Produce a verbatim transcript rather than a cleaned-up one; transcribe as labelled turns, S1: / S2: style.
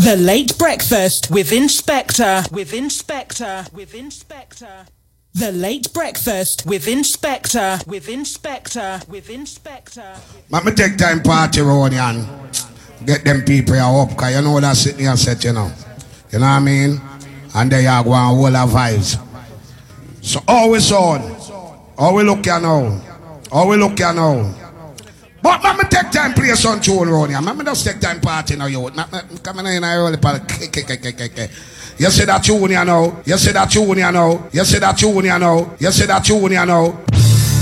S1: The Late Breakfast with Inspector, with Inspector, with Inspector. The Late Breakfast with Inspector, with Inspector, with Inspector.
S2: Let me take time party round and get them people here up, because you know that's sitting here set, you know. You know what I mean? And they are going all our vibes. So always on. How we look here now? How we look here now? But let me take time play some tune round here. Let me just take time party now, you. Come in here early, pal. You see that tune here now? You see that tune here now? You see that tune here now? You see that tune here now?